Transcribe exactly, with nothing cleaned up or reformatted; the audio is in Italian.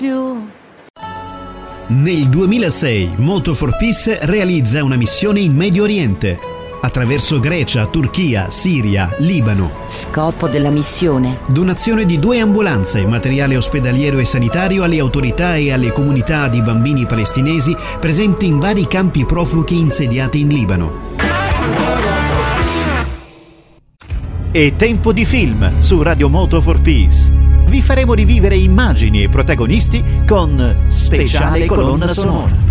più. Nel duemilasei Moto for Peace realizza una missione in Medio Oriente, attraverso Grecia, Turchia, Siria, Libano. Scopo della missione: donazione di due ambulanze, materiale ospedaliero e sanitario alle autorità e alle comunità di bambini palestinesi presenti in vari campi profughi insediati in Libano. È tempo di film su Radio Moto for Peace. Vi faremo rivivere immagini e protagonisti con speciale colonna sonora.